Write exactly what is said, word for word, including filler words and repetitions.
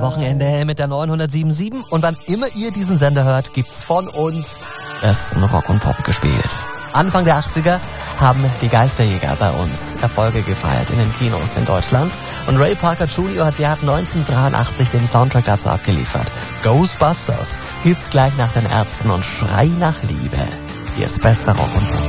Wochenende mit der neunhundertsieben Komma sieben. Und wann immer ihr diesen Sender hört, gibt's von uns besten Rock und Pop gespielt. Anfang der achtziger haben die Geisterjäger bei uns Erfolge gefeiert in den Kinos in Deutschland. Und Ray Parker Junior hat, der hat neunzehnhundertdreiundachtzig den Soundtrack dazu abgeliefert. Ghostbusters gibt's gleich nach den Ärzten und Schrei nach Liebe. Hier ist bester Rock und Pop.